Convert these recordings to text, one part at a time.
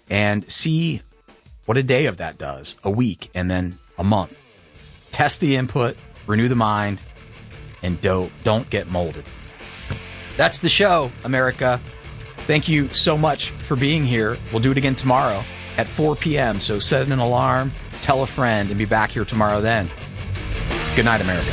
and see what a day of that does, a week, and then a month. Test the input, renew the mind, and don't get molded. That's the show, America. Thank you so much for being here. We'll do it again tomorrow at 4 p.m., so set an alarm, tell a friend, and be back here tomorrow then. Good night, America.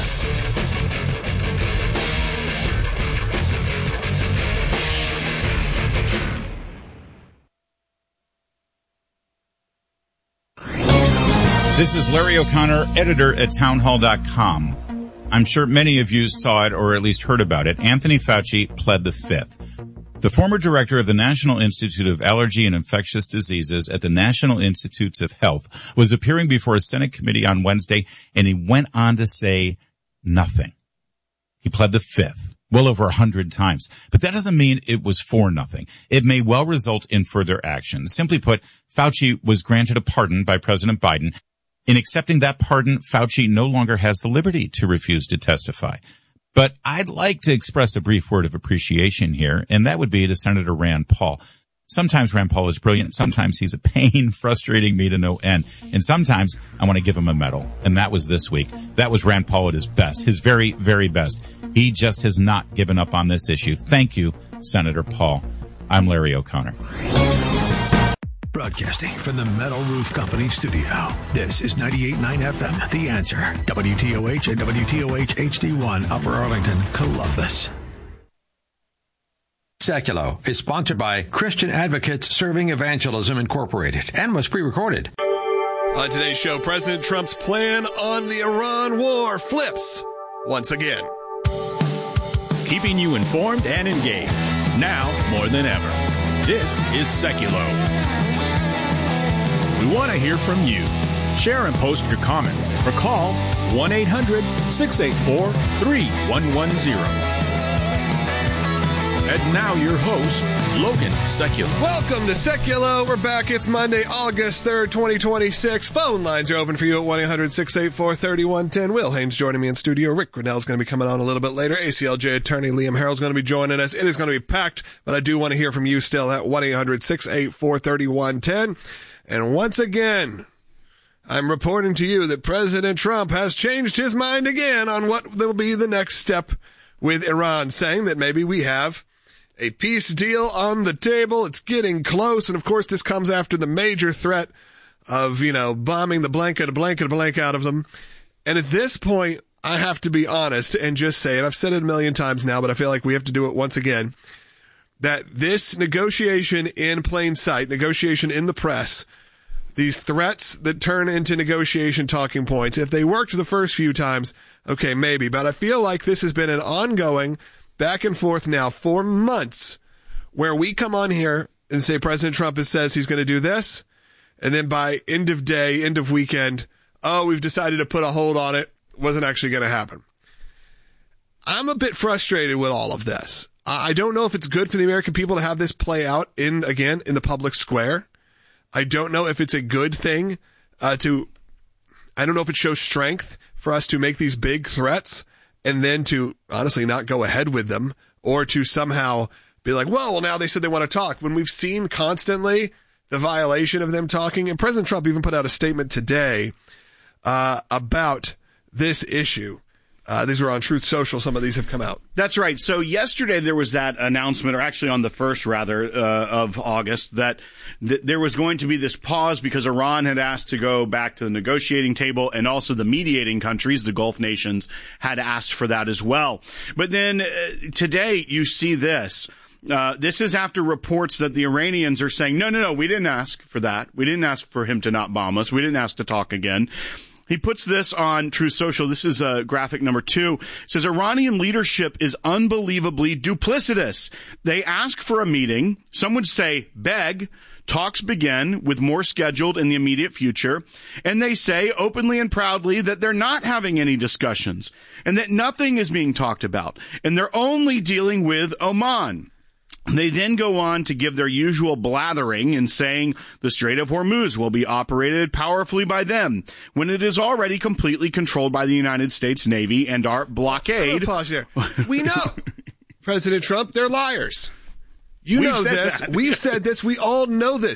This is Larry O'Connor, editor at townhall.com. I'm sure many of you saw it or at least heard about it. Anthony Fauci pled the Fifth. The former director of the National Institute of Allergy and Infectious Diseases at the National Institutes of Health was appearing before a Senate committee on Wednesday, and he went on to say nothing. He pled the Fifth well over 100 times, but that doesn't mean it was for nothing. It may well result in further action. Simply put, Fauci was granted a pardon by President Biden. In accepting that pardon, Fauci no longer has the liberty to refuse to testify. But I'd like to express a brief word of appreciation here, and that would be to Senator Rand Paul. Sometimes Rand Paul is brilliant. Sometimes he's a pain, frustrating me to no end. And sometimes I want to give him a medal. And that was this week. That was Rand Paul at his best, his very, very best. He just has not given up on this issue. Thank you, Senator Paul. I'm Larry O'Connor. Broadcasting from the Metal Roof Company studio. This is 98.9 FM, The Answer. WTOH and WTOH HD1, Upper Arlington, Columbus. Seculo is sponsored by Christian Advocates Serving Evangelism Incorporated and was pre-recorded. On today's show, President Trump's plan on the Iran war flips once again. Keeping you informed and engaged, now more than ever. This is Seculo. We want to hear from you. Share and post your comments or call 1-800-684-3110. And now your host, Logan Seculo. Welcome to Seculo. We're back. It's Monday, August 3rd, 2026. Phone lines are open for you at 1-800-684-3110. Will Haynes joining me in studio. Rick Grinnell is going to be coming on a little bit later. ACLJ attorney Liam Harrell's going to be joining us. It is going to be packed, but I do want to hear from you still at 1-800-684-3110. And once again, I'm reporting to you that President Trump has changed his mind again on what will be the next step with Iran, saying that maybe we have a peace deal on the table. It's getting close. And of course, this comes after the major threat of, bombing the blank out of them. And at this point, I have to be honest and just say, and I've said it a million times now, but I feel like we have to do it once again, that this negotiation in plain sight, negotiation in the press, these threats that turn into negotiation talking points, if they worked the first few times, okay, maybe. But I feel like this has been an ongoing back and forth now for months where we come on here and say President Trump says he's going to do this, and then by end of day, end of weekend, we've decided to put a hold on it. Wasn't actually going to happen. I'm a bit frustrated with all of this. I don't know if it's good for the American people to have this play out in the public square. I don't know if it's a good thing I don't know if it shows strength for us to make these big threats and then to honestly not go ahead with them, or to somehow be like, well, now they said they want to talk, when we've seen constantly the violation of them talking. And President Trump even put out a statement today about this issue. These are on Truth Social. Some of these have come out. That's right. So yesterday there was that announcement, or actually on the 1st, of August, that there was going to be this pause because Iran had asked to go back to the negotiating table, and also the mediating countries, the Gulf nations, had asked for that as well. But then today you see this. This is after reports that the Iranians are saying, no, we didn't ask for that. We didn't ask for him to not bomb us. We didn't ask to talk again. He puts this on Truth Social. This is graphic number 2. It says, Iranian leadership is unbelievably duplicitous. They ask for a meeting. Some would say beg. Talks begin, with more scheduled in the immediate future. And they say openly and proudly that they're not having any discussions and that nothing is being talked about. And they're only dealing with Oman. They then go on to give their usual blathering in saying the Strait of Hormuz will be operated powerfully by them when it is already completely controlled by the United States Navy and our blockade. Pause there. We know, President Trump, they're liars. You know this. We've said this. We all know this.